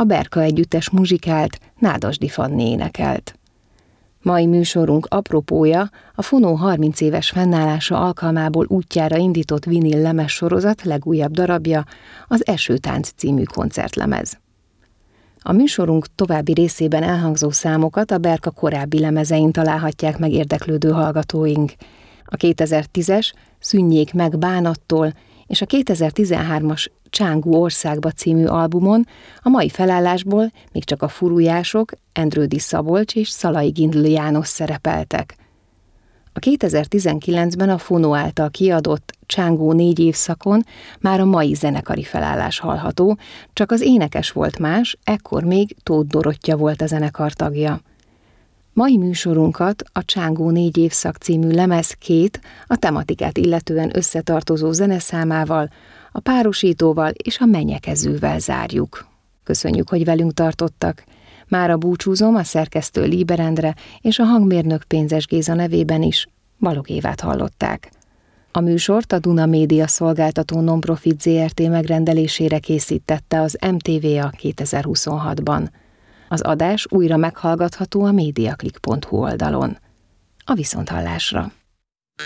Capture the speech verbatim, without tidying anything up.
a Berka együttes muzsikált, Nádasdy Fanni énekelt. Mai műsorunk apropója a Fonó harminc éves fennállása alkalmából útjára indított vinil lemez sorozat legújabb darabja, az Esőtánc című koncertlemez. A műsorunk további részében elhangzó számokat a Berka korábbi lemezein találhatják meg érdeklődő hallgatóink. A kétezer-tízes Szűnjék meg bánattól és a kétezer-tizenhármas Csángú országba című albumon a mai felállásból még csak a furujások, Endrődy Szabolcs és Szalai Gindl János szerepeltek. A kétezer-tizenkilencben a Fonó által kiadott Csángó négy évszakon már a mai zenekari felállás hallható, csak az énekes volt más, ekkor még Tóth Dorottya volt a zenekar tagja. Mai műsorunkat a Csángó négy évszak című lemez két, a tematikát illetően összetartozó zeneszámával, a párosítóval és a menyekezővel zárjuk. Köszönjük, hogy velünk tartottak. Mára búcsúzom a szerkesztő Líber Endre és a hangmérnök Pénzes Géza nevében is, Balogh Évát hallották. A műsort a Duna Média Szolgáltató Nonprofit zé er té megrendelésére készítette az em té vé á kétezer-huszonhatban. Az adás újra meghallgatható a mediaclick pont hu oldalon. A viszonthallásra!